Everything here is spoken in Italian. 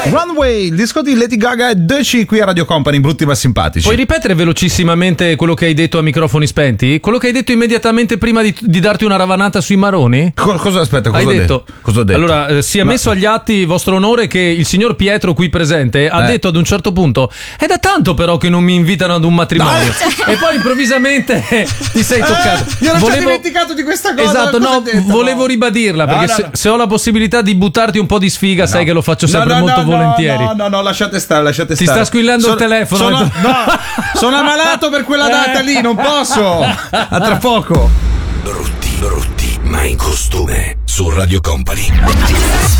Runway, il disco di Lady Gaga e Deci qui a Radio Company, brutti ma simpatici. Puoi ripetere velocissimamente quello che hai detto a microfoni spenti? Quello che hai detto immediatamente prima di darti una ravanata sui maroni? Cosa hai ho detto? Cosa ho detto? Allora, sia messo agli atti, vostro onore, che il signor Pietro qui presente ha detto ad un certo punto: è da tanto però che non mi invitano ad un matrimonio. E poi improvvisamente ti sei toccato. Io non ho dimenticato di questa cosa. Esatto, volevo ribadirla, perché se ho la possibilità di buttarti un po' di sfiga, sai che lo faccio sempre molto volentieri. No, lasciate stare. Ti sta squillando il telefono. Sono ammalato per quella data lì, non posso. A tra poco. Brutti, ma in costume su Radio Company.